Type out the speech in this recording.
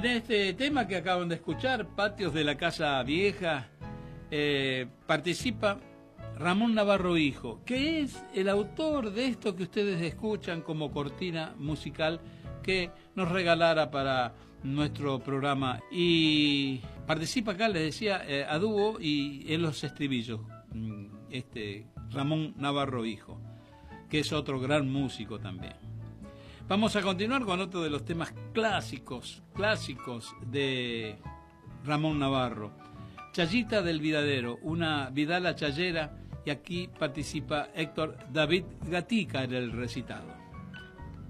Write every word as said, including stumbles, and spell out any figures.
En este tema que acaban de escuchar, Patios de la Casa Vieja, eh, participa Ramón Navarro Hijo, que es el autor de esto que ustedes escuchan como cortina musical que nos regalara para nuestro programa. Y participa acá, les decía, eh, a dúo y en los estribillos, este Ramón Navarro Hijo, que es otro gran músico también. Vamos a continuar con otro de los temas clásicos, clásicos de Ramón Navarro. Chayita del Vidadero, una vidala chayera, y aquí participa Héctor David Gatica en el recitado.